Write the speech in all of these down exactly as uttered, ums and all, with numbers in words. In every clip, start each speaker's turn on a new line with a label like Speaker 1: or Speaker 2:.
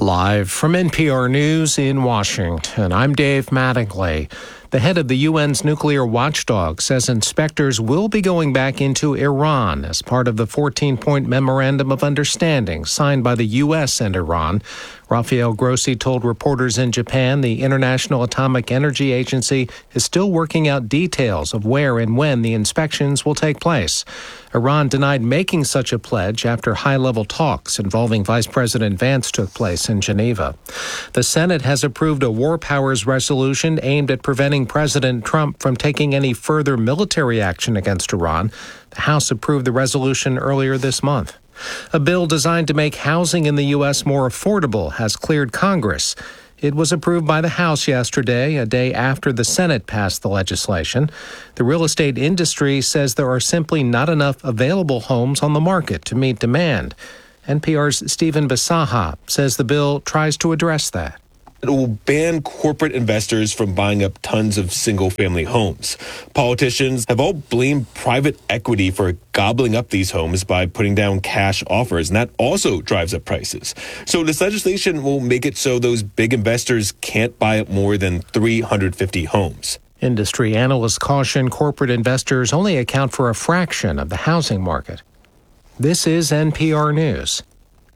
Speaker 1: Live from N P R News in Washington, I'm Dave Mattingly. The head of the U N's nuclear watchdog says inspectors will be going back into Iran as part of the fourteen-point memorandum of understanding signed by the U S and Iran. Rafael Grossi told reporters in Japan the International Atomic Energy Agency is still working out details of where and when the inspections will take place. Iran denied making such a pledge after high-level talks involving Vice President Vance took place in Geneva. The Senate has approved a war powers resolution aimed at preventing President Trump from taking any further military action against Iran. The House approved the resolution earlier this month. A bill designed to make housing in the U S more affordable has cleared Congress. It was approved by the House yesterday, a day after the Senate passed the legislation. The real estate industry says there are simply not enough available homes on the market to meet demand. N P R's Stephen Bisaha says the bill tries to address that.
Speaker 2: It will ban corporate investors from buying up tons of single-family homes. Politicians have all blamed private equity for gobbling up these homes by putting down cash offers, and that also drives up prices. So this legislation will make it so those big investors can't buy up more than three hundred fifty homes.
Speaker 1: Industry analysts caution corporate investors only account for a fraction of the housing market. This is N P R News.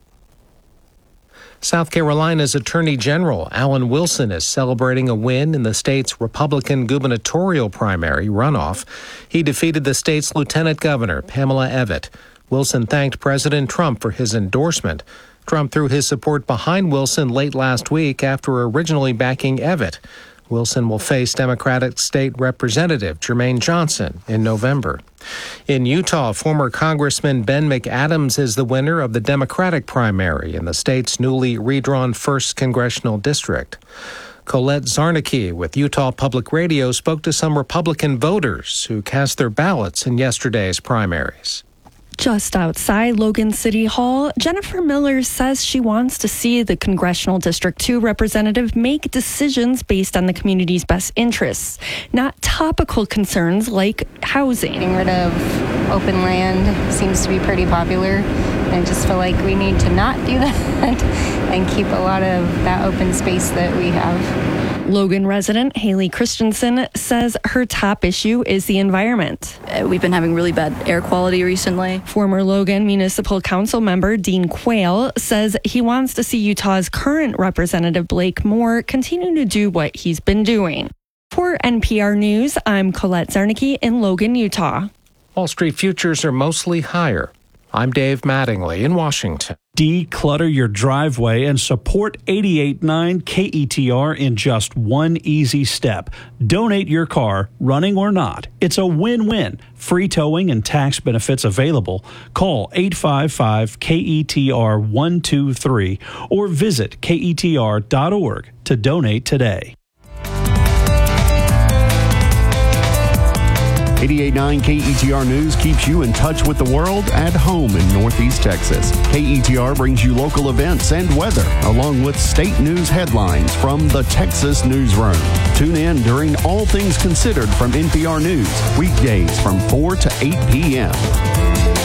Speaker 1: South Carolina's Attorney General Alan Wilson is celebrating a win in the state's Republican gubernatorial primary runoff. He defeated the state's Lieutenant Governor, Pamela Evette. Wilson thanked President Trump for his endorsement. Trump threw his support behind Wilson late last week after originally backing Evette. Wilson will face Democratic State Representative Jermaine Johnson in November. In Utah, former Congressman Ben McAdams is the winner of the Democratic primary in the state's newly redrawn first Congressional District. Colette Zarnicki with Utah Public Radio spoke to some Republican voters who cast their ballots in yesterday's primaries.
Speaker 3: Just outside Logan City Hall, Jennifer Miller says she wants to see the Congressional District two representative make decisions based on the community's best interests, not topical concerns like housing.
Speaker 4: Getting rid of open land seems to be pretty popular. I just feel like we need to not do that and keep a lot of that open space that we have.
Speaker 3: Logan resident Haley Christensen says her top issue is the environment.
Speaker 5: Uh, we've been having really bad air quality recently.
Speaker 3: Former Logan Municipal Council member Dean Quayle says he wants to see Utah's current representative Blake Moore continue to do what he's been doing. For N P R News, I'm Colette Zarnicki in Logan, Utah.
Speaker 1: Wall Street futures are mostly higher. I'm Dave Mattingly in Washington.
Speaker 6: Declutter your driveway and support eighty-eight point nine K E T R in just one easy step. Donate your car, running or not. It's a win-win. Free towing and tax benefits available. Call eight five five K E T R one two three or visit K E T R dot org to donate today.
Speaker 7: eighty-eight point nine K E T R News keeps you in touch with the world at home in Northeast Texas. K E T R brings you local events and weather, along with state news headlines from the Texas Newsroom. Tune in during All Things Considered from N P R News, weekdays from four to eight p.m.